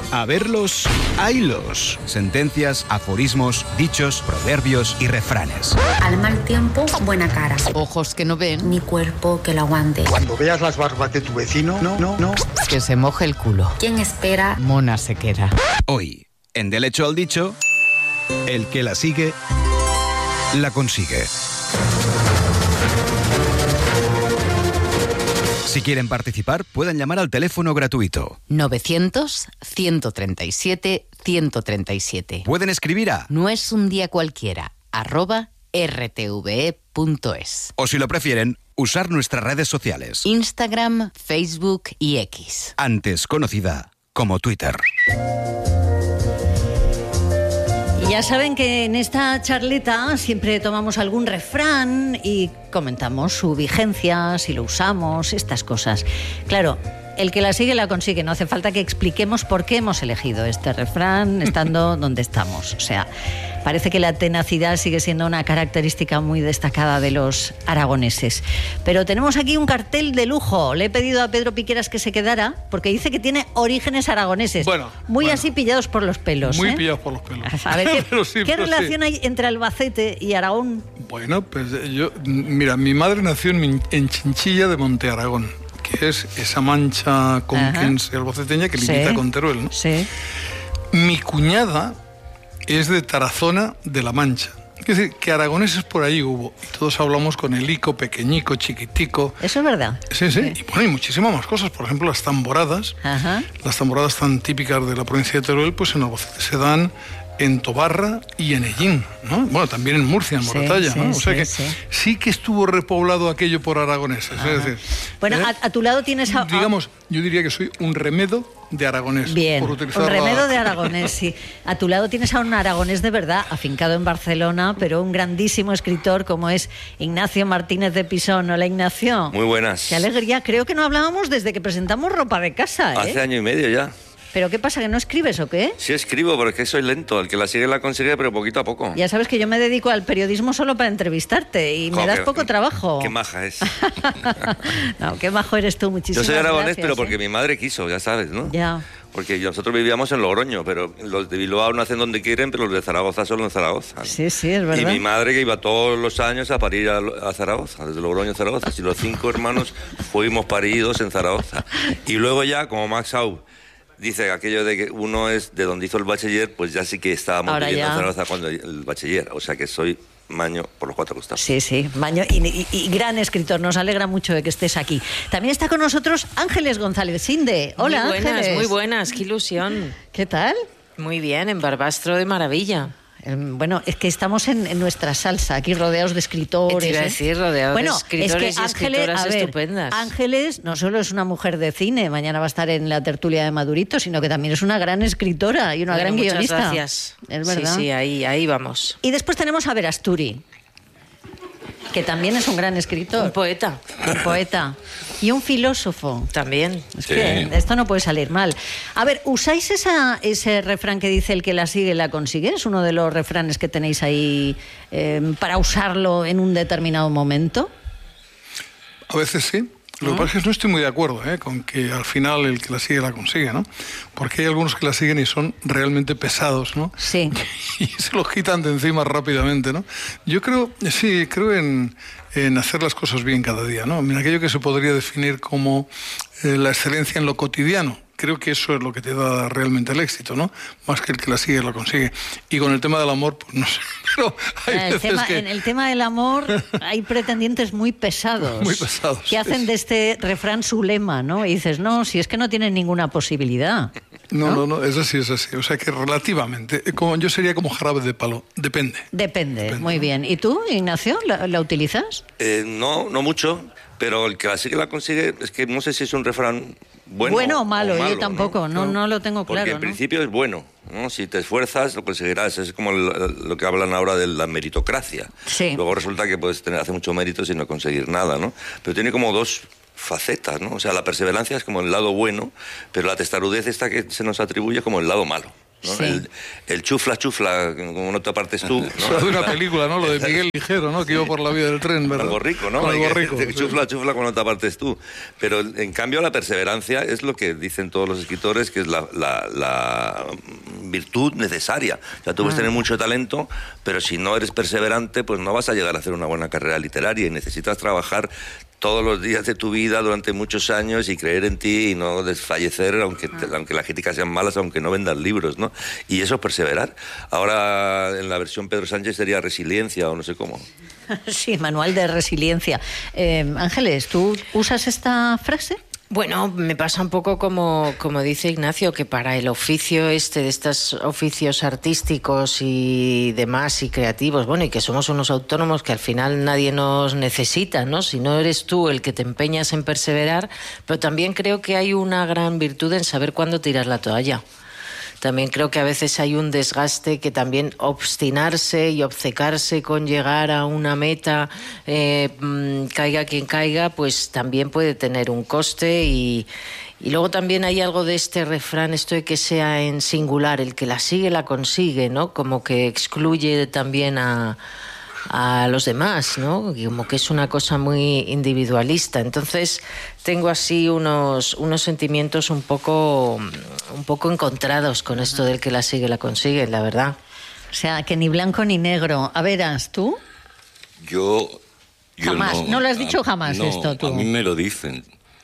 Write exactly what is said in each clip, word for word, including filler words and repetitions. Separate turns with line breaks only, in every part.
A verlos, haylos. Sentencias, aforismos, dichos, proverbios y refranes.
Al mal tiempo, buena cara.
Ojos que no ven,
Ni cuerpo que lo aguante.
Cuando veas las barbas de tu vecino, no, no, no.
que se moje el culo.
¿Quién espera?
Mona se queda.
Hoy, en Del hecho al dicho, el que la sigue, la consigue. Si quieren participar, pueden llamar al teléfono gratuito.
novecientos, ciento treinta y siete, ciento treinta y siete.
Pueden escribir a...
No es un día cualquiera, arroba rtve punto es.
O si lo prefieren, usar nuestras redes sociales.
Instagram, Facebook y X.
Antes conocida como Twitter.
Y ya saben que en esta charleta siempre tomamos algún refrán y comentamos su vigencia, si lo usamos, estas cosas. Claro, el que la sigue la consigue. No hace falta que expliquemos por qué hemos elegido este refrán estando donde estamos. O sea, parece que la tenacidad sigue siendo una característica muy destacada de los aragoneses. Pero tenemos aquí un cartel de lujo. Le he pedido a Pedro Piqueras que se quedara porque dice que tiene orígenes aragoneses.
Bueno,
muy
bueno.
así pillados por los pelos.
Muy
¿eh?
pillados por los pelos.
A ver, ¿qué,
Pero sí,
¿qué
pero
relación
sí.
hay entre Albacete y Aragón?
Bueno, pues yo... Mira, mi madre nació en, Min- en Chinchilla de Monte Aragón, que es esa mancha conquense albaceteña que limita
Sí.
con Teruel, ¿no?
Sí.
Mi cuñada es de Tarazona de la Mancha. Es decir, que aragoneses por ahí hubo. Y todos hablamos con el ico pequeñico, chiquitico.
Eso es verdad.
Sí, sí. Y bueno, hay muchísimas más cosas. Por ejemplo, las tamboradas.
Ajá.
Las tamboradas tan típicas de la provincia de Teruel, pues en Albacete se dan en Tobarra y en Ellín, ¿no? Bueno, también en Murcia, en
Sí,
Moratalla,
sí,
¿no? O sea
sí,
que
sí.
sí que estuvo repoblado aquello por aragoneses. Es decir,
Bueno,
¿eh?
a, a tu lado tienes a, a-
digamos, yo diría que soy un remedo de aragonés.
Bien,
por utilizar
un remedo
la-
de aragonés, sí. A tu lado tienes a un aragonés de verdad, afincado en Barcelona, pero un grandísimo escritor como es Ignacio Martínez de Pisón. Hola, Ignacio.
Muy buenas.
Qué alegría. Creo que no hablábamos desde que presentamos Ropa de Casa, ¿eh?
Hace año y medio ya.
¿Pero qué pasa, que no escribes o qué?
Sí escribo, pero es que soy lento. El que la sigue la consigue, pero poquito a poco.
Ya sabes que yo me dedico al periodismo solo para entrevistarte y me
Jo,
das
qué-
poco trabajo.
Qué maja es.
No, qué majo eres tú,
Yo
muchísimas
soy aragonés,
gracias,
pero
¿eh?
porque mi madre quiso, ya sabes, ¿no?
Ya.
Porque nosotros vivíamos en Logroño, pero los de Bilbao nacen donde quieren, pero los de Zaragoza solo en Zaragoza.
Sí, sí, es verdad.
Y mi madre que iba todos los años a parir a, a Zaragoza, desde Logroño a Zaragoza. Si los cinco hermanos fuimos paridos en Zaragoza. Y luego ya, como Max Au dice aquello de que uno es de donde hizo el bachiller, pues ya sí que estábamos
Ahora
viviendo
ya.
en Zaragoza cuando el bachiller. O sea que soy maño por los cuatro costados.
Sí, sí, Maño, y, y- y gran escritor, nos alegra mucho de que estés aquí. También está con nosotros Ángeles González Sinde. Hola,
Muy buenas,
Ángeles.
muy buenas, qué ilusión.
¿Qué tal?
Muy bien, en Barbastro de maravilla.
Eh, Bueno, es que estamos en, en nuestra salsa, aquí rodeados de escritores.
Te iba a
¿eh?
decir, rodeado de
bueno,
escritores
es que
y
Ángeles,
escritoras
a ver,
estupendas.
Ángeles no solo es una mujer de cine, mañana va a estar en la tertulia de Madurito, sino que también es una gran escritora y una
Bueno,
gran
muchas
guionista.
gracias.
Es verdad.
Sí, sí, ahí, ahí vamos.
Y después tenemos a Verasturi, que también es un gran escritor.
Un poeta.
Un poeta. Y un filósofo.
También.
Es que esto no puede salir mal. A ver, ¿usáis esa, ese refrán que dice el que la sigue la consigue? ¿Es uno de los refranes que tenéis ahí eh, para usarlo en un determinado momento?
A veces sí. Lo que pasa es que no estoy muy de acuerdo ¿eh? con que al final el que la sigue la consigue, ¿no? Porque hay algunos que la siguen y son realmente pesados, ¿no?
Sí.
Y se los quitan de encima rápidamente, ¿no? Yo creo, sí, creo en, en hacer las cosas bien cada día, ¿no? En aquello que se podría definir como eh, la excelencia en lo cotidiano. Creo que eso es lo que te da realmente el éxito, ¿no? Más que el que la sigue la consigue. Y con el tema del amor, pues no sé, pero hay
En el,
veces
tema,
que...
en el tema del amor hay pretendientes muy pesados.
Muy pesados,
Que hacen
sí.
de este refrán su lema, ¿no? Y dices, no, si es que no tienen ninguna posibilidad.
No, no, no, es así, es así. O sea que relativamente, eh, como, yo sería como jarabe de palo, depende.
Depende,
Depende.
muy bien. ¿Y tú, Ignacio, la, la utilizas?
Eh, no, no mucho, pero el que la sigue la consigue, es que no sé si es un refrán bueno,
Bueno o malo, yo
¿no?
tampoco, no, no lo tengo
Porque
claro,
en
¿no?
principio es bueno, ¿no? Si te esfuerzas lo conseguirás, es como el- lo que hablan ahora de la meritocracia.
Sí.
Luego resulta que puedes tener, hacer mucho mérito sin no conseguir nada, ¿no? Pero tiene como dos facetas, ¿no? O sea, la perseverancia es como el lado bueno, pero la testarudez esta que se nos atribuye como el lado malo. ¿no?
Sí.
El, el chufla, chufla, como no te apartes tú, ¿no?
Eso es de una película, ¿no? Lo de Miguel Ligero, ¿no? Que iba por la vía del tren, ¿verdad?
Con el borrico, ¿no?
Con el
Hay que-
borrico.
de chufla, chufla cuando te apartes tú. Pero, en cambio, la perseverancia es lo que dicen todos los escritores, que es la, la- la virtud necesaria. O sea, tú puedes tener mucho talento, pero si no eres perseverante, pues no vas a llegar a hacer una buena carrera literaria y necesitas trabajar todos los días de tu vida durante muchos años y creer en ti y no desfallecer aunque, te- aunque las críticas sean malas, aunque no vendas libros, ¿no? Y eso es perseverar. Ahora en la versión Pedro Sánchez sería resiliencia o no sé cómo.
Sí, manual de resiliencia. Eh, Ángeles, ¿tú usas esta frase?
Bueno, me pasa un poco como, como dice Ignacio, que para el oficio este, de estos oficios artísticos y demás y creativos, bueno, y que somos unos autónomos que al final nadie nos necesita, ¿no? Si no eres tú el que te empeñas en perseverar, pero también creo que hay una gran virtud en saber cuándo tirar la toalla. También creo que a veces hay un desgaste que también obstinarse y obcecarse con llegar a una meta, eh, mmm, caiga quien caiga, pues también puede tener un coste y, y luego también hay algo de este refrán, esto de que sea en singular, el que la sigue la consigue, ¿no? Como que excluye también a... a los demás, ¿no? Como que es una cosa muy individualista. Entonces tengo así unos, unos sentimientos un poco, un poco encontrados con esto del que la sigue, la consigue, la verdad.
O sea, que ni blanco ni negro. A verás, ¿tú?
Yo... yo
Jamás. No lo has dicho jamás
no,
esto, tú.
A mí me lo dicen.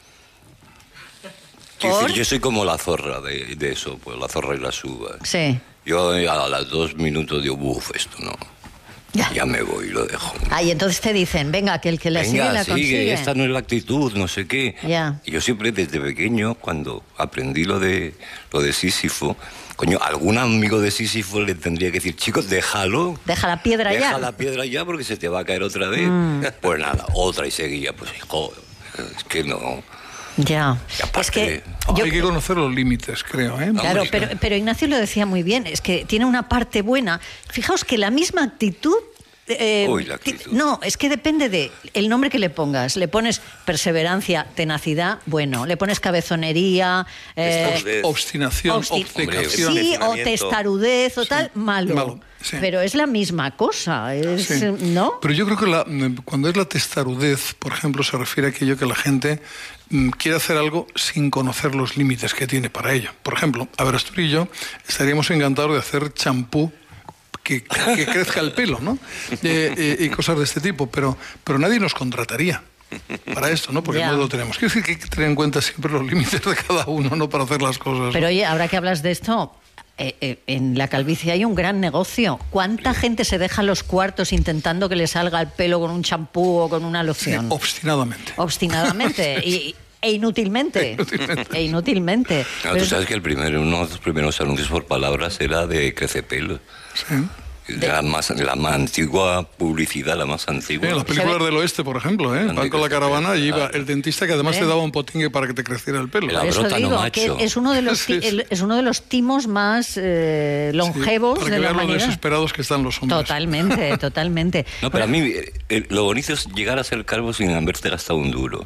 Quiero decir, yo soy como la zorra de, de eso, pues la zorra y las uvas.
Sí.
Yo a las dos minutos digo, uff, esto no.
Ya.
Ya me voy y lo dejo.
Ah, y entonces te dicen, venga, que el que la sigue
Venga,
la
sigue,
consigue.
esta no es la actitud, no sé qué.
Ya.
Y yo siempre desde pequeño, cuando aprendí lo de lo de Sísifo, coño, algún amigo de Sísifo le tendría que decir, chicos, déjalo.
Deja la piedra
Deja
ya.
la piedra ya porque se te va a caer otra vez.
Mm.
Pues nada, otra y seguía. Pues hijo, es que no.
Ya.
Y aparte,
Es que yo-
Hay que conocer los límites, creo, ¿eh?
Claro,
Hombre,
pero, pero Ignacio lo decía muy bien, es que tiene una parte buena. Fijaos que la misma actitud... eh,
Uy, la
ti-
actitud.
No, es que depende de el nombre que le pongas. Le pones perseverancia, tenacidad, bueno. Le pones cabezonería... eh,
Testarudez.
Obstinación,
obsti-
obcecación.
Sí, o
Refinamiento.
testarudez o tal, malo.
malo, sí.
Pero es la misma cosa, es,
Sí.
¿no?
Pero yo creo que la- cuando es la testarudez, por ejemplo, se refiere a aquello que la gente mm, quiere hacer algo sin conocer los límites que tiene para ello. Por ejemplo, a ver, Asturi y yo estaríamos encantados de hacer champú que, que crezca el pelo, ¿no? Eh, eh, y cosas de este tipo, pero, pero nadie nos contrataría para esto, ¿no? Porque
Ya.
no lo tenemos. Quiero decir que hay que tener en cuenta siempre los límites de cada uno, ¿no? Para hacer las cosas.
Pero oye, ahora que hablas de esto, eh, eh, en la calvicie hay un gran negocio. ¿Cuánta gente se deja los cuartos intentando que le salga el pelo con un champú o con una
Sí,
loción?
obstinadamente.
Obstinadamente y, e inútilmente. E inútilmente.
No,
Pero
tú
es-
sabes que el primer, uno de los primeros anuncios por palabras era de Crecepelo.
Sí.
De la más, la más antigua publicidad, la más antigua.
Sí, las películas del oeste, por ejemplo, ¿eh? Van con la caravana y iba el dentista que además
¿Eh?
te daba un potingue para que te creciera el pelo.
La
Por eso
brota no
digo
macho.
que es uno de los,
Sí,
ti-
sí.
el- es uno de los timos más eh,
Sí,
longevos
para
de
que
la
vean lo
humanidad.
desesperados que están los hombres.
Totalmente, totalmente.
No, pero a mí eh, eh, lo bonito es llegar a ser calvo sin haberte gastado un duro.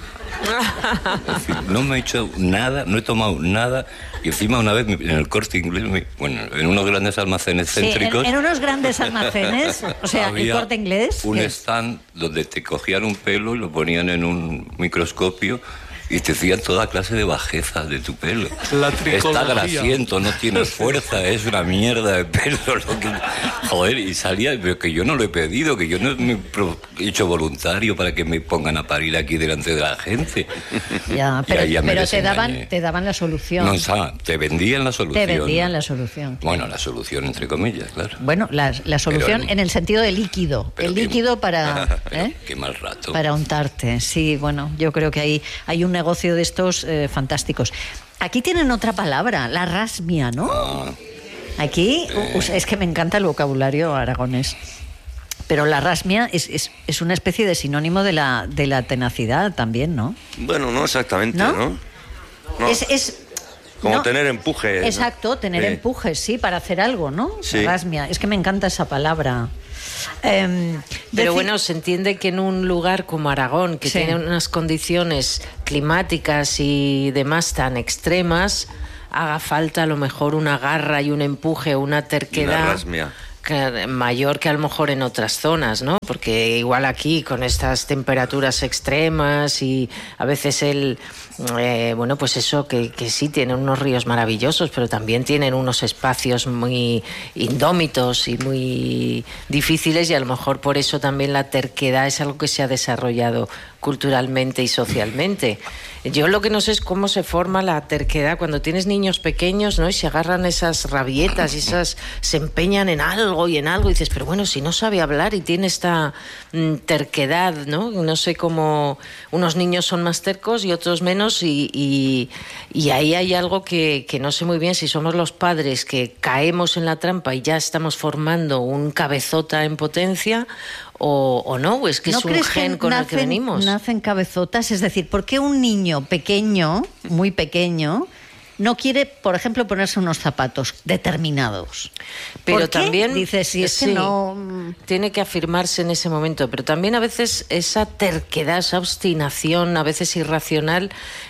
Es decir, no me he hecho nada, no he tomado nada. Y encima una vez en el Corte Inglés, me- bueno, en unos grandes almacenes
Sí, en,
céntricos...
en unos grandes almacenes, o sea, el
había
Corte Inglés.
un
que-
stand donde te cogían un pelo y lo ponían en un microscopio y te hacían toda clase de bajezas de tu pelo.
La
Está
tricología.
grasiento, no tiene fuerza, es una mierda de pelo. Lo que... Joder, y salía, pero que yo no lo he pedido, que yo no me he hecho voluntario para que me pongan a parir aquí delante de la gente.
Ya,
Y
pero,
ahí ya me
pero te daban,
desengañé.
te daban la solución.
No, o sea, te vendían la solución.
te vendían la solución.
Bueno, la solución entre comillas, claro.
Bueno, la, la solución
Pero-
en el sentido de líquido.
Pero
el
qué-
líquido para,
Pero
¿eh?
qué mal rato.
para untarte. Sí, bueno, yo creo que hay, hay un negocio de estos eh, fantásticos. Aquí tienen otra palabra, la rasmia, ¿no?
Ah,
Aquí u- es que me encanta el vocabulario aragonés. Pero la rasmia es, es, es una especie de sinónimo de la, de la tenacidad también, ¿no?
Bueno, no exactamente,
¿No?
¿no? No.
Es, es-
Como
no.
tener empuje. ¿no?
Exacto, tener
Sí.
empuje, sí, para hacer algo, ¿no?
Sí.
Rasmia. Es que me encanta esa palabra. Em,
Pero
deci-
bueno, se entiende que en un lugar como Aragón, que
Sí.
tiene unas condiciones climáticas y demás tan extremas, haga falta a lo mejor una garra y un empuje, una terquedad.
Una rasmia.
Mayor que a lo mejor en otras zonas, ¿no? Porque igual aquí con estas temperaturas extremas y a veces el eh, bueno, pues eso que, que sí tienen unos ríos maravillosos, pero también tienen unos espacios muy indómitos y muy difíciles, y a lo mejor por eso también la terquedad es algo que se ha desarrollado culturalmente y socialmente. Yo lo que no sé es cómo se forma la terquedad cuando tienes niños pequeños, ¿no? Y se agarran esas rabietas y esas se empeñan en algo y en algo, y dices, pero bueno, si no sabe hablar y tiene esta mm, terquedad, ¿no? No sé cómo unos niños son más tercos y otros menos, y, y, y ahí hay algo que, que no sé muy bien si somos los padres que caemos en la trampa y ya estamos formando un cabezota en potencia, O, o no, o es que
¿No
es un
crees
gen
que
con
nacen,
el que venimos.
Nacen cabezotas, es decir, ¿por qué un niño pequeño, muy pequeño, no quiere, por ejemplo, ponerse unos zapatos determinados?
Pero
¿Por qué?
también
Dices, si es
sí,
que no
tiene que afirmarse en ese momento, pero también a veces esa terquedad, esa obstinación, a veces irracional,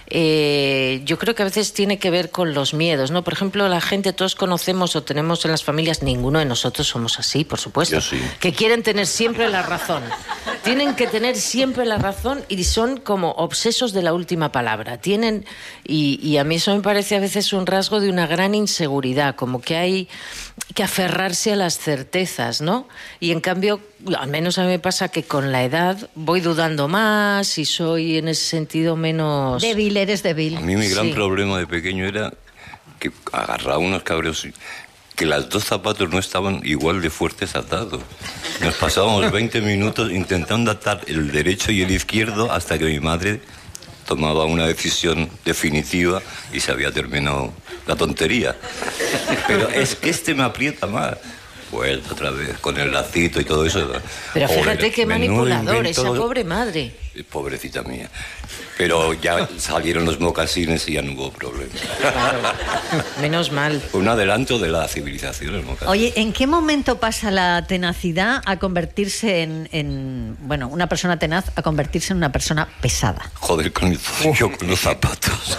eh, yo creo que a veces tiene que ver con los miedos, ¿no? Por ejemplo, la gente, todos conocemos o tenemos en las familias, ninguno de nosotros somos así, por supuesto,
Yo sí.
que quieren tener siempre la razón. Tienen que tener siempre la razón y son como obsesos de la última palabra. Tienen, y, y a mí eso me parece a veces un rasgo de una gran inseguridad, como que hay que aferrarse a las certezas, ¿no? Y en cambio, al menos a mí me pasa que con la edad voy dudando más y soy en ese sentido menos...
débil, eres débil.
A mí mi gran
Sí.
problema de pequeño era que agarraba unos cabreos, que las dos zapatos no estaban igual de fuertes atados. Nos pasábamos veinte minutos intentando atar el derecho y el izquierdo hasta que mi madre tomaba una decisión definitiva y se había terminado la tontería. Pero es que este me aprieta más. Vuelta otra vez, con el lacito y todo eso.
Pero fíjate
Joder,
qué
menudo
manipulador,
invento.
esa pobre madre.
Pobrecita mía. Pero ya salieron los mocasines y ya no hubo problema.
Claro. Menos mal.
Fue un adelanto de la civilización, el mocasín.
Oye, ¿en qué momento pasa la tenacidad a convertirse en, en, bueno, una persona tenaz a convertirse en una persona pesada?
Joder, con el, yo con los zapatos.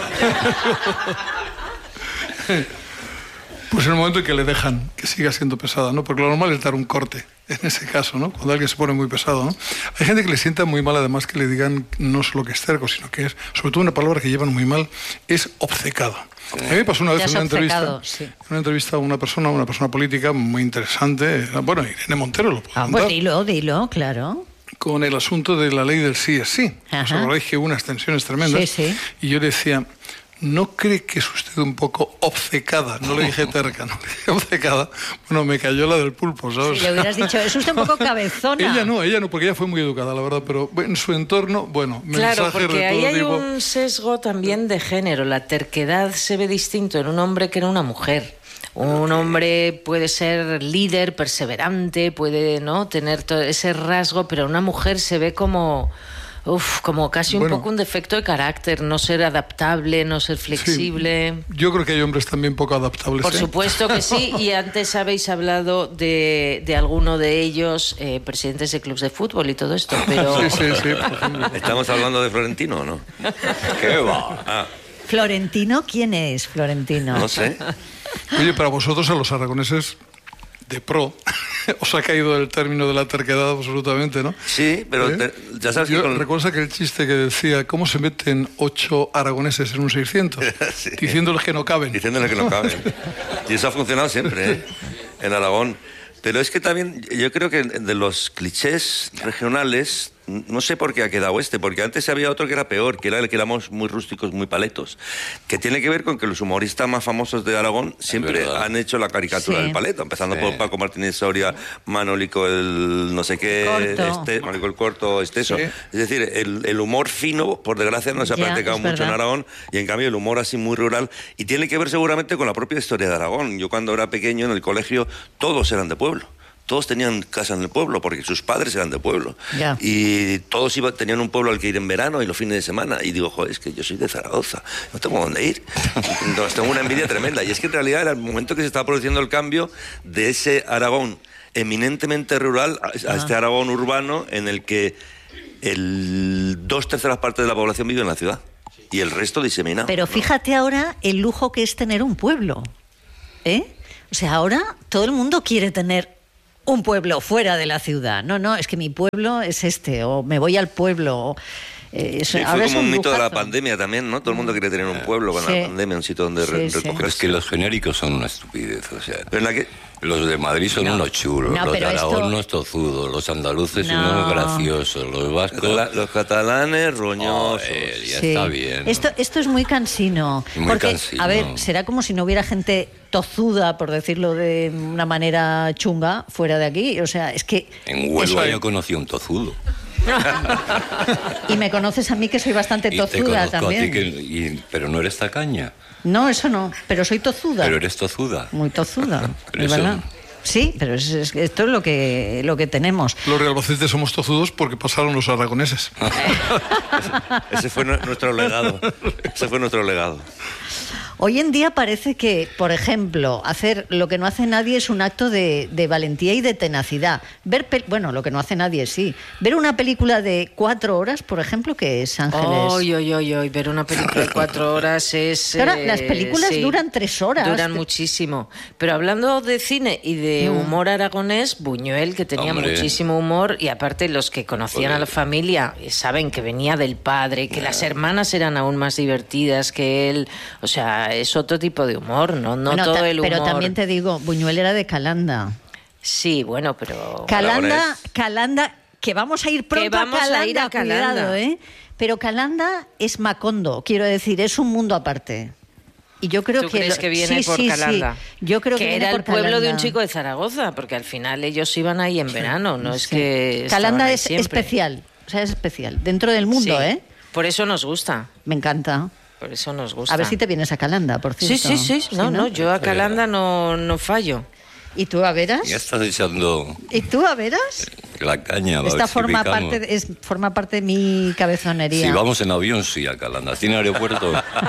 Pues en el momento en que le dejan que siga siendo pesada, ¿no? Porque lo normal es dar un corte, en ese caso, ¿no? Cuando alguien se pone muy pesado, ¿no? Hay gente que le sienta muy mal, además, que le digan no solo que es terco, sino que es, sobre todo una palabra que llevan muy mal, es obcecado. A mí me pasó una
Te
vez
has
en una entrevista,
obcecado, sí.
en una entrevista a una persona, una persona política muy interesante, bueno, Irene Montero lo puedo
Ah,
contar,
pues dilo, dilo, claro.
con el asunto de la ley del sí es sí.
Ajá.
Os acordáis que hubo unas tensiones tremendas.
Sí, sí.
Y yo le decía, ¿no cree que es usted un poco obcecada? No le dije terca, no le dije obcecada. Bueno, me cayó la del pulpo, ¿sabes?
Si le hubieras dicho, es usted un poco cabezona.
Ella no, ella no, porque ella fue muy educada, la verdad, pero en su entorno, bueno,
Claro,
mensajes
porque
de
ahí
todo
hay
tipo.
un sesgo también de género. La terquedad se ve distinto en un hombre que en una mujer. Un hombre puede ser líder, perseverante, puede, ¿no?, tener todo ese rasgo, pero una mujer se ve como... Uf, como casi un
Bueno.
poco un defecto de carácter, no ser adaptable, no ser flexible.
Sí, yo creo que hay hombres también poco adaptables.
Por
¿eh?
supuesto que sí, y antes habéis hablado de, de alguno de ellos, eh, presidentes de clubes de fútbol y todo esto, pero...
Sí, sí, sí, por ejemplo.
¿Estamos hablando de Florentino o no?
¿Qué va?
Ah,
¿Florentino? ¿Quién es Florentino?
no sé.
Oye, para vosotros, a los aragoneses de pro, os ha caído el término de la terquedad absolutamente, ¿no?
Sí, pero
¿Eh?
te- ya sabes
Yo
que con...
recuerdo aquel chiste que decía, ¿cómo se meten ocho aragoneses en un seiscientos?
Sí.
Diciéndoles que no caben.
Diciéndole que no caben. Y eso ha funcionado siempre, ¿eh? En Aragón. Pero es que también yo creo que de los clichés regionales, no sé por qué ha quedado este, porque antes había otro que era peor, que era el que éramos muy rústicos, muy paletos, que tiene que ver con que los humoristas más famosos de Aragón siempre
verdad.
han hecho la caricatura
Sí.
del paleto, empezando
Sí.
por Paco Martínez Soria, Manolico el no sé qué,
Corto.
este, Manolico el Corto, Esteso.
Sí.
Es decir, el, el humor fino, por desgracia, no se ha
Ya,
practicado
es
mucho en
verdad.
Aragón, y en cambio el humor así muy rural, y tiene que ver seguramente con la propia historia de Aragón. Yo cuando era pequeño en el colegio, todos eran de pueblo. Todos tenían casa en el pueblo, porque sus padres eran de pueblo.
Ya.
Y todos iba, tenían un pueblo al que ir en verano y los fines de semana. Y digo, joder, es que yo soy de Zaragoza, no tengo dónde ir. Entonces tengo una envidia tremenda. Y es que en realidad era el momento que se estaba produciendo el cambio de ese Aragón eminentemente rural a, a este Aragón urbano en el que el dos terceras partes de la población vive en la ciudad. Y el resto diseminado.
Pero fíjate ahora el lujo que es tener un pueblo, ¿eh? O sea, ahora todo el mundo quiere tener un pueblo fuera de la ciudad. No, no, es que mi pueblo es este, o me voy al pueblo. O, eh, eso,
sí,
ahora
fue
es
como un mito
lujazo.
de la pandemia también, ¿no? Todo el mundo quiere tener un pueblo con
Sí.
la pandemia, un sitio donde
Sí,
re-
sí.
recoger.
Pero es que los genéricos son una estupidez, o sea.
Pero en la que...
Los de Madrid son
No.
unos chulos,
No,
los de
pero
Aragón
esto-
unos tozudos, los andaluces
No.
unos graciosos, los vascos...
La- los catalanes roñosos.
Joder, ya
Sí.
está bien.
Esto, esto es muy cansino.
Muy
porque,
cansino.
a ver, será como si no hubiera gente tozuda, por decirlo de una manera chunga, fuera de aquí. O sea, es que...
En Huelva
Eso-
yo conocí a un tozudo.
Y me conoces a mí que soy bastante
Y te
tozuda
conozco a ti
también.
que- y- pero no eres tacaña,
No, eso no, pero soy tozuda.
pero eres tozuda.
Muy tozuda,
Pero
es
eso-
verdad. Sí, pero es- es- esto es lo que, lo que tenemos.
Los de Albacete somos tozudos porque pasaron los aragoneses.
Ese fue nu- nuestro legado. Ese fue nuestro legado.
Hoy en día parece que, por ejemplo, hacer lo que no hace nadie es un acto de, de valentía y de tenacidad. Ver, pel- bueno, lo que no hace nadie, sí. Ver una película de cuatro horas, por ejemplo, que es Ángeles.
Oy, oy, oy, oy, ver una película de cuatro horas es...
Ahora,
eh,
las películas
sí,
duran tres horas.
Duran muchísimo. Pero hablando de cine y de
Mm.
humor aragonés, Buñuel, que tenía
Hombre.
muchísimo humor, y aparte los que conocían a la familia eh, saben que venía del padre, que las hermanas eran aún más divertidas que él. O sea, es otro tipo de humor, ¿no? No
Bueno,
todo
ta-
el humor.
Pero también te digo, Buñuel era de Calanda.
Sí, bueno, pero...
Calanda,
Aragonés.
Calanda, que vamos a ir pronto
vamos
a
a
Calanda,
ir a Calanda.
cuidado, ¿eh? Pero Calanda es Macondo, quiero decir, es un mundo aparte. Y yo creo
¿Tú
que
crees
lo-
que viene
sí,
por
sí, sí.
Calanda?
Yo creo que,
que
viene
era
por
el pueblo de un
Calanda.
chico de Zaragoza, porque al final ellos iban ahí en verano, no es
Sí.
que estaban
Calanda
ahí
es
siempre.
especial, o sea, es especial. Dentro del mundo,
Sí.
¿eh?
Por eso nos gusta,
Me encanta.
por eso nos gusta.
A ver si te vienes a Calanda, por
Sí,
cierto.
sí, sí, no, no, yo a Calanda no, no fallo.
¿Y tú a veras?
Ya estás echando
¿Y tú a veras?
la caña. a ver
Esta
si
forma
picamos.
parte, de, es, forma parte de mi cabezonería.
Si vamos en avión, sí, a Calanda. ¿Tiene aeropuerto?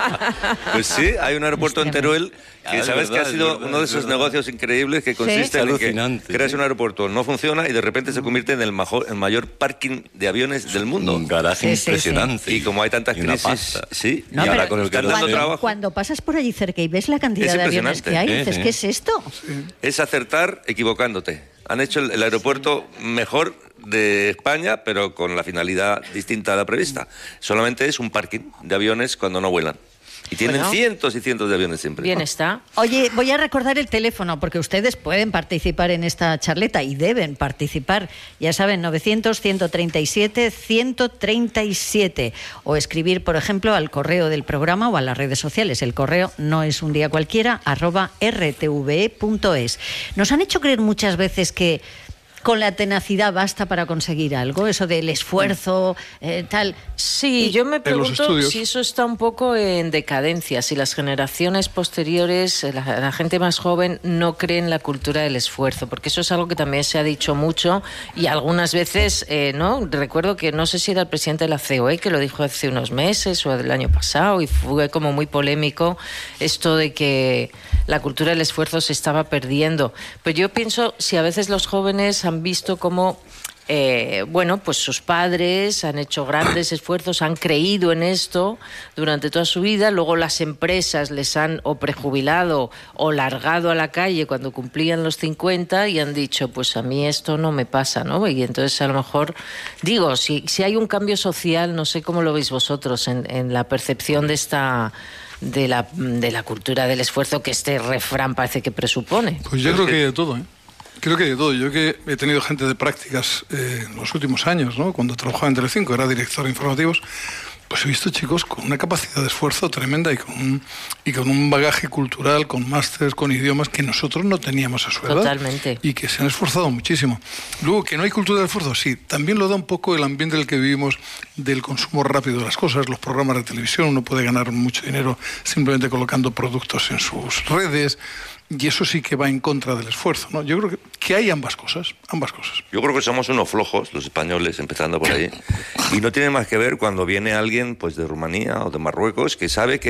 Pues sí, hay un aeropuerto en Teruel que
Ah, es
sabes
verdad,
que ha
es
sido
verdad,
uno de
es
esos
verdad.
negocios increíbles que consiste
Es
en que
alucinante,
creas
sí.
un aeropuerto, no funciona y de repente se convierte en el, majo- el mayor parking de aviones del mundo.
Un garaje
Sí, sí, sí.
impresionante.
Y como hay tantas
Y una
crisis,
pasta.
sí,
No,
y ahora
pero
con el que
cuando-
dando
cuando,
trabajo
cuando pasas por allí cerca y ves la cantidad
Es
de aviones que hay,
impresionante.
dices,
Sí, sí.
¿qué es esto?
es acertar equivocándote. Han hecho el, el aeropuerto mejor de España, pero con la finalidad distinta a la prevista. Solamente es un parking de aviones cuando no vuelan. Y tienen
Bueno.
cientos y cientos de aviones siempre.
Bien está.
Oye, voy a recordar el teléfono porque ustedes pueden participar en esta charleta y deben participar. Ya saben, novecientos, ciento treinta y siete, ciento treinta y siete. O escribir, por ejemplo, al correo del programa o a las redes sociales. El correo no es un día cualquiera, arroba rtve punto es. Nos han hecho creer muchas veces que con la tenacidad basta para conseguir algo, eso del esfuerzo, eh, tal.
Sí,
Y-
yo me
los
pregunto
estudios.
si eso está un poco en decadencia, si las generaciones posteriores, eh, la, la gente más joven, no cree en la cultura del esfuerzo, porque eso es algo que también se ha dicho mucho y algunas veces, eh, ¿no? Recuerdo que no sé si era el presidente de la C O E que lo dijo hace unos meses o del año pasado y fue como muy polémico esto de que la cultura del esfuerzo se estaba perdiendo. Pero yo pienso, si a veces los jóvenes han visto cómo eh, bueno, pues sus padres han hecho grandes esfuerzos, han creído en esto durante toda su vida, luego las empresas les han o prejubilado o largado a la calle cuando cumplían los cincuenta y han dicho, pues a mí esto no me pasa, ¿no? Y entonces a lo mejor, digo, si, si hay un cambio social, no sé cómo lo veis vosotros en, en la percepción de esta... De la, de la cultura del esfuerzo que este refrán parece que presupone.
Pues yo creo que hay de todo, ¿eh? Creo que hay de todo. Yo que he tenido gente de prácticas eh, en los últimos años, ¿no? Cuando trabajaba en Telecinco, era director de informativos, pues he visto chicos con una capacidad de esfuerzo tremenda y con un, y con un bagaje cultural, con másteres, con idiomas que nosotros no teníamos a su edad.
Totalmente.
Y que se han esforzado muchísimo. Luego, que no hay cultura de esfuerzo, sí. También lo da un poco el ambiente en el que vivimos del consumo rápido de las cosas, los programas de televisión. Uno puede ganar mucho dinero simplemente colocando productos en sus redes. Y eso sí que va en contra del esfuerzo, ¿no? Yo creo que, que hay ambas cosas, ambas cosas.
Yo creo que somos unos flojos, los españoles, empezando por ahí. Y no tiene más que ver cuando viene alguien pues de Rumanía o de Marruecos que sabe que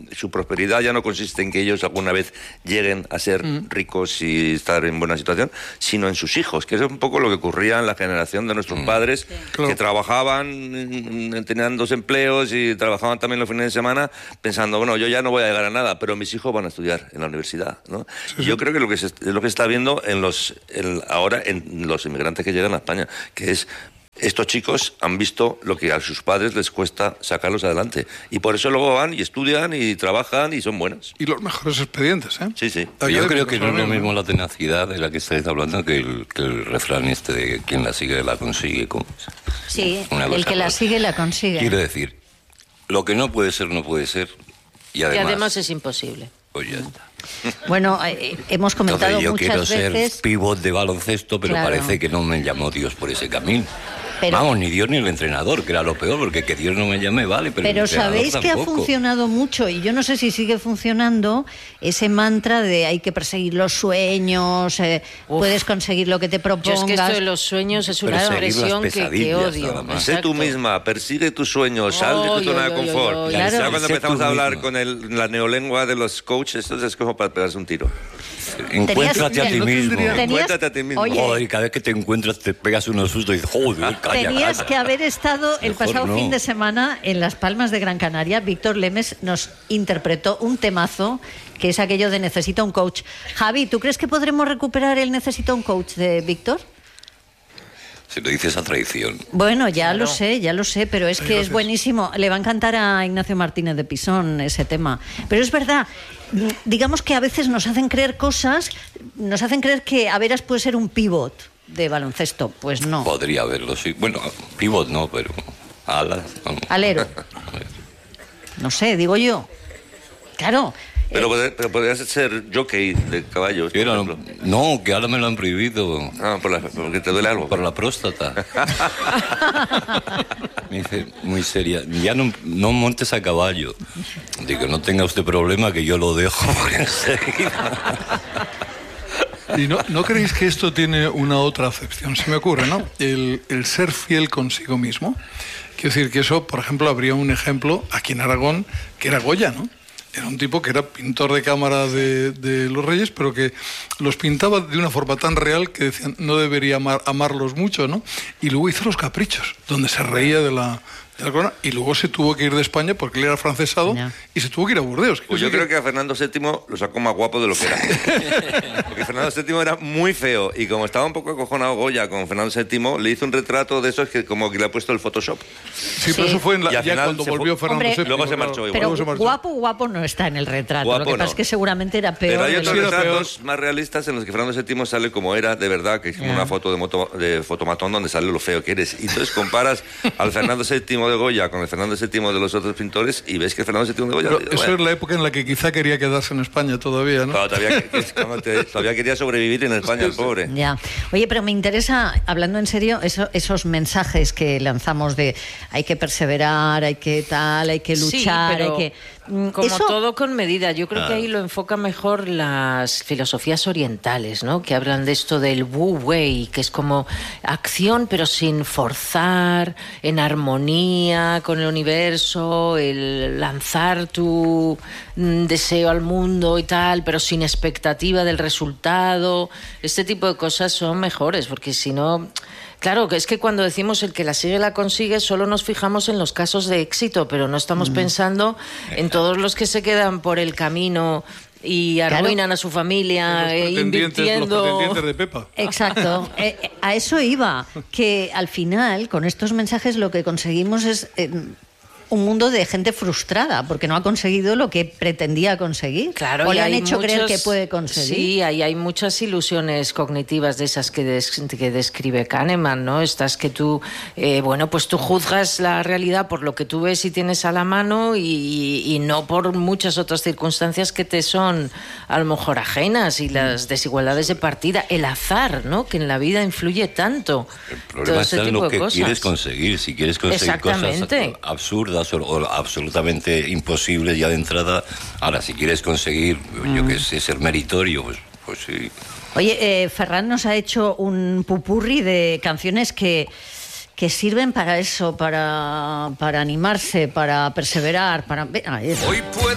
su prosperidad ya no consiste en que ellos alguna vez lleguen a ser mm. ricos y estar en buena situación, sino en sus hijos, que eso es un poco lo que ocurría en la generación de nuestros mm. padres, sí. claro. que trabajaban, tenían dos empleos y trabajaban también los fines de semana, pensando, bueno, yo ya no voy a llegar a nada, pero mis hijos van a estudiar en la universidad, ¿no? Sí, sí. Yo creo que lo que se, es lo que se está viendo en los en, ahora en los inmigrantes que llegan a España, que es estos chicos han visto lo que a sus padres les cuesta sacarlos adelante y por eso luego van y estudian y trabajan y son buenos.
Y los mejores expedientes, ¿eh?
Sí, sí.
Yo, Yo creo que no es lo mismo la tenacidad de la que estáis hablando que el, que el refrán este de quien la sigue la consigue. ¿Cómo?
Sí, el que la sigue la consigue.
Quiero decir, lo que no puede ser, no puede ser y además,
y además es imposible.
Pues ya está.
Bueno, eh, hemos comentado
Entonces, yo
muchas
quiero
veces...
ser pívot de baloncesto, pero
claro.
parece que no me llamó Dios por ese camino.
Pero,
Vamos, ni Dios ni el entrenador, que era lo peor, porque que Dios no me llame, vale, pero,
pero
el
sabéis
tampoco.
Que ha funcionado mucho, y yo no sé si sigue funcionando, ese mantra de hay que perseguir los sueños, eh, puedes conseguir lo que te propongas.
Yo es que esto de los sueños es una expresión que, que odio.
Sé tú misma, persigue tus sueños, sal de tu zona de confort. Oh, claro. Ya cuando empezamos a hablar misma. con el, la neolengua de los coaches, esto es como para pegarse un tiro.
Encuéntrate a ti mismo.
Encuéntrate a ti mismo.
Oye, joder, y cada vez que te encuentras te pegas unos sustos y dices, joder, calla,
tenías
calla.
que haber estado el
Mejor
pasado
no.
fin de semana en Las Palmas de Gran Canaria. Víctor Lemes nos interpretó un temazo que es aquello de necesita un coach. Javi, ¿tú crees que podremos recuperar el necesita un coach de Víctor?
Si lo dices a traición.
Bueno, ya
claro.
lo sé, ya lo sé, pero es que es buenísimo. Le va a encantar a Ignacio Martínez de Pisón ese tema. Pero es verdad, digamos que a veces nos hacen creer cosas, nos hacen creer que Averas puede ser un pivot de baloncesto. Pues no.
Podría haberlo, sí. Bueno, pivot no, pero alas. Vamos.
Alero. No sé, digo yo. Claro.
Pero, pero podrías ser jockey de caballos.
Por era, no, que ahora me lo han prohibido.
Ah, por la, porque te duele algo.
Por la próstata. Me dice, muy seria, ya no, no montes a caballo. Digo, no tenga usted problema que yo lo dejo enseguida.
¿Y no, no creéis que esto tiene una otra acepción? Se me ocurre, ¿no? El, el ser fiel consigo mismo. Quiero decir que eso, por ejemplo, habría un ejemplo aquí en Aragón, que era Goya, ¿no? Era un tipo que era pintor de cámara de, de los reyes, pero que los pintaba de una forma tan real que decían no debería amar, amarlos mucho, ¿no? Y luego hizo Los Caprichos, donde se reía de la, de la corona, y luego se tuvo que ir de España porque él era francesado no. y se tuvo que ir a Burdeos.
Pues yo creo que... que a Fernando séptimo lo sacó más guapo de lo que era. Porque Fernando séptimo era muy feo, y como estaba un poco acojonado Goya con Fernando séptimo, le hizo un retrato de esos que como que le ha puesto el Photoshop.
Sí, sí. pero eso fue en la, ya cuando volvió fue... Fernando séptimo.
Luego se marchó igual.
Pero
se
marchó. guapo, guapo no está en el retrato.
Guapo
lo que pasa
no.
es que seguramente era peor.
Pero hay otros
sí,
retratos
peor.
más realistas en los que Fernando séptimo sale como era de verdad, que es como yeah. una foto de, moto, de fotomatón donde sale lo feo que eres. Y entonces comparas al Fernando séptimo de Goya con el Fernando séptimo de los otros pintores y ves que Fernando séptimo de Goya...
Pero eso bueno. es la época en la que quizá quería quedarse en España todavía, ¿no?
Claro, todavía, te, todavía quería sobrevivir en España, el pobre.
Ya. Oye, pero me interesa, hablando en serio, eso, esos mensajes que lanzamos de hay que perseverar, hay que tal, hay que luchar,
sí, pero...
hay que...
Como ¿Eso? todo con medida. Yo creo ah. que ahí lo enfoca mejor las filosofías orientales, ¿no? Que hablan de esto del Wu Wei, que es como acción pero sin forzar, en armonía con el universo, el lanzar tu deseo al mundo y tal, pero sin expectativa del resultado. Este tipo de cosas son mejores, porque si no... Claro, que es que cuando decimos el que la sigue la consigue, solo nos fijamos en los casos de éxito, pero no estamos mm. pensando en todos los que se quedan por el camino y arruinan claro. a su familia eh, invirtiendo.
Los de Pepa.
Exacto. eh, a eso iba, que al final, con estos mensajes, lo que conseguimos es... Eh, un mundo de gente frustrada porque no ha conseguido lo que pretendía conseguir.
Claro,
o le han hecho
muchos,
creer que puede conseguir.
Sí, ahí hay muchas ilusiones cognitivas de esas que, des, que describe Kahneman, ¿no? Estas que tú, eh, bueno, pues tú juzgas la realidad por lo que tú ves y tienes a la mano y, y no por muchas otras circunstancias que te son a lo mejor ajenas, y las desigualdades de partida, el azar, ¿no? Que en la vida influye tanto.
El problema está en lo que cosas. quieres conseguir. Si quieres conseguir cosas absurdas o absolutamente imposibles ya de entrada, ahora si quieres conseguir, mm. yo que sé, ser meritorio, pues, pues sí.
Oye, eh, Ferran nos ha hecho un pupurri de canciones que, que sirven para eso, para, para animarse, para perseverar, para... Ah,